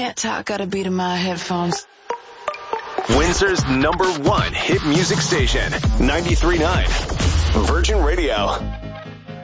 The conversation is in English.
Can't talk, got a beat in my headphones. Windsor's #1 hit music station, 93.9 Virgin Radio.